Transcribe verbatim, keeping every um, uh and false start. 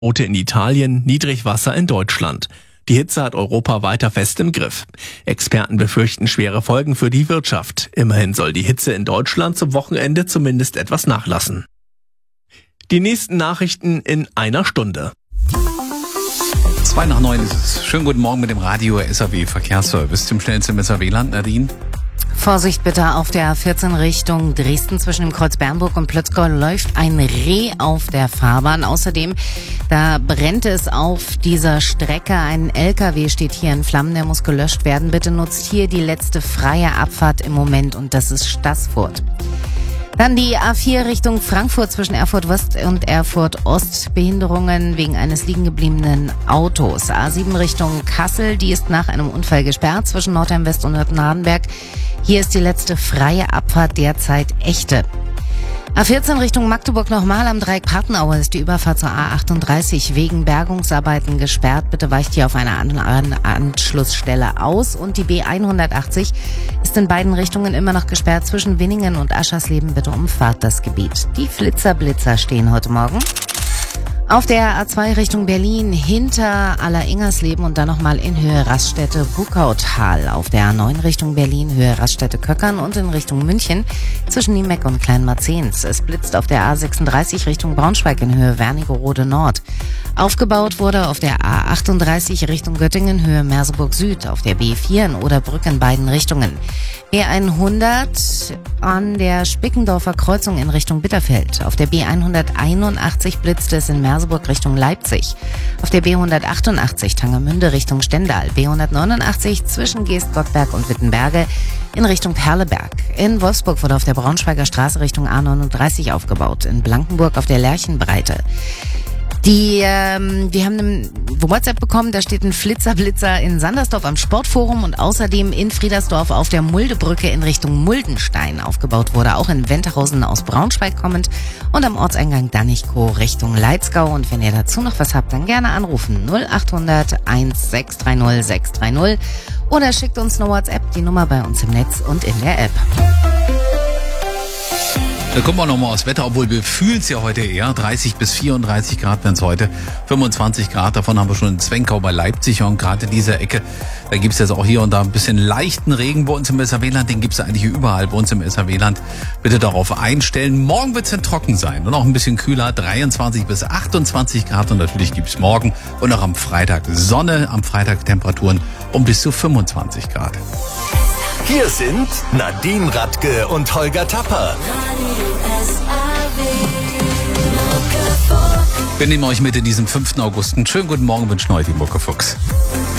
Rote in Italien, Niedrigwasser in Deutschland. Die Hitze hat Europa weiter fest im Griff. Experten befürchten schwere Folgen für die Wirtschaft. Immerhin soll die Hitze in Deutschland zum Wochenende zumindest etwas nachlassen. Die nächsten Nachrichten in einer Stunde. Zwei nach neun ist es. Schönen guten Morgen mit dem Radio S A W Verkehrsservice. Zum schnellsten S A W-Land, Nadine. Vorsicht bitte auf der A vierzehn Richtung Dresden zwischen dem Kreuz Bernburg und Plötzgau läuft ein Reh auf der Fahrbahn. Außerdem, da brennt es auf dieser Strecke. Ein L K W steht hier in Flammen, der muss gelöscht werden. Bitte nutzt hier die letzte freie Abfahrt im Moment und das ist Staßfurt. Dann die A vier Richtung Frankfurt zwischen Erfurt West und Erfurt Ost. Behinderungen wegen eines liegengebliebenen Autos. A sieben Richtung Kassel, die ist nach einem Unfall gesperrt zwischen Nordheim West und Nürnberg. Hier ist die letzte freie Abfahrt derzeit echte. A vierzehn Richtung Magdeburg nochmal am Dreieck Partenaue ist die Überfahrt zur A achtunddreißig wegen Bergungsarbeiten gesperrt. Bitte weicht hier auf eine An- An- Anschlussstelle aus. Und die B hundertachtzig ist in beiden Richtungen immer noch gesperrt. Zwischen Winningen und Aschersleben bitte umfahrt das Gebiet. Die Flitzerblitzer stehen heute Morgen auf der A zwei Richtung Berlin hinter Aller-Ingersleben und dann nochmal in Höhe Raststätte Buckautal. Auf der A neun Richtung Berlin Höhe Raststätte Köckern und in Richtung München zwischen Niemeck und Kleinmarzens. Es blitzt auf der A sechsunddreißig Richtung Braunschweig in Höhe Wernigerode Nord. Aufgebaut wurde auf der A achtunddreißig Richtung Göttingen Höhe Merseburg Süd, auf der B vier in Oderbrück in beiden Richtungen. B hundert an der Spickendorfer Kreuzung in Richtung Bitterfeld. Auf der B hunderteinundachtzig blitzt es in Merseburg Richtung Leipzig. Auf der B hundertachtundachtzig Tangermünde Richtung Stendal. B hundertneunundachtzig zwischen Geest-Gottberg und Wittenberge in Richtung Perleberg. In Wolfsburg wurde auf der Braunschweiger Straße Richtung A neununddreißig aufgebaut. In Blankenburg auf der Lerchenbreite. Die, ähm, wir haben eine WhatsApp bekommen, da steht ein Flitzerblitzer in Sandersdorf am Sportforum und außerdem in Friedersdorf auf der Muldebrücke in Richtung Muldenstein aufgebaut wurde. Auch in Wenterhausen aus Braunschweig kommend und am Ortseingang Danichkow Richtung Leitzgau. Und wenn ihr dazu noch was habt, dann gerne anrufen null achthundert sechs drei null sechs drei null oder schickt uns eine WhatsApp, die Nummer bei uns im Netz und in der App. Da gucken wir nochmal aufs Wetter, obwohl wir fühlen es ja heute eher. dreißig bis vierunddreißig Grad werden es heute. fünfundzwanzig Grad, davon haben wir schon in Zwenkau bei Leipzig. Und gerade in dieser Ecke, da gibt es jetzt auch hier und da ein bisschen leichten Regen bei uns im S A W-Land. Den gibt es eigentlich überall bei uns im S A W-Land. Bitte darauf einstellen. Morgen wird es dann trocken sein und auch ein bisschen kühler. dreiundzwanzig bis achtundzwanzig Grad. Und natürlich gibt es morgen und auch am Freitag Sonne. Am Freitag Temperaturen um bis zu fünfundzwanzig Grad. Hier sind Nadine Radke und Holger Tapper. Wir nehmen euch mit in diesem fünften August. Einen schönen guten Morgen wünschen euch die Mucke Fuchs.